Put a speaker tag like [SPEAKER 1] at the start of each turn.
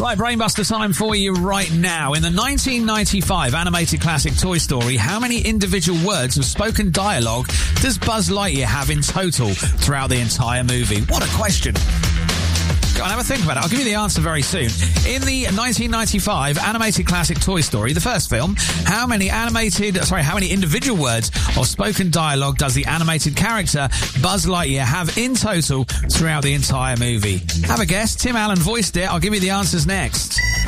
[SPEAKER 1] Right, Brainbuster time for you right now. In the 1995 animated classic Toy Story, how many individual words of spoken dialogue does Buzz Lightyear have in total throughout the entire movie? What a question. Go on, have a think about it. I'll give you the answer very soon. In the 1995 animated classic Toy Story, the first film, how many individual words of spoken dialogue does the animated character Buzz Lightyear have in total throughout the entire movie? Have a guess. Tim Allen voiced it. I'll give you the answers next.